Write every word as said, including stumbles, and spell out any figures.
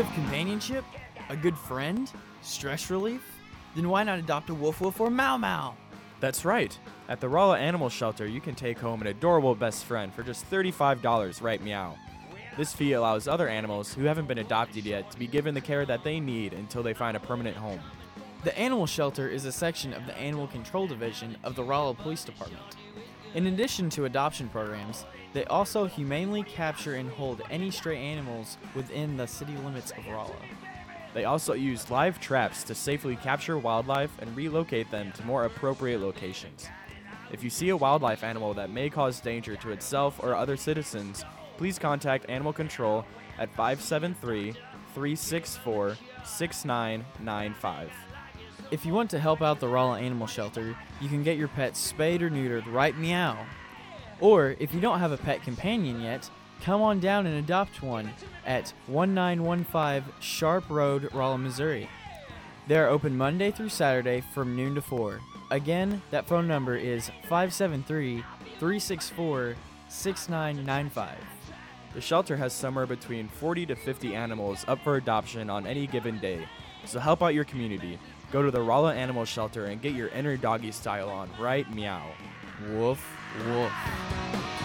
of companionship? A good friend? Stress relief? Then why not adopt a Woof Woof or Mau Mau? That's right. At the Rolla Animal Shelter, you can take home an adorable best friend for just thirty-five dollars, right meow. This fee allows other animals who haven't been adopted yet to be given the care that they need until they find a permanent home. The Animal Shelter is a section of the Animal Control Division of the Rolla Police Department. In addition to adoption programs, they also humanely capture and hold any stray animals within the city limits of Rolla. They also use live traps to safely capture wildlife and relocate them to more appropriate locations. If you see a wildlife animal that may cause danger to itself or other citizens, please contact Animal Control at five seven three, three six four, six nine nine five. If you want to help out the Rolla Animal Shelter, you can get your pet spayed or neutered right meow. Or, if you don't have a pet companion yet, come on down and adopt one at one nine one five Sharp Road, Rolla, Missouri. They are open Monday through Saturday from noon to four. Again, that phone number is five seven three, three six four, six nine nine five. The shelter has somewhere between forty to fifty animals up for adoption on any given day, so help out your community. Go to the Rolla Animal Shelter and get your inner doggy style on right meow. Woof, woof.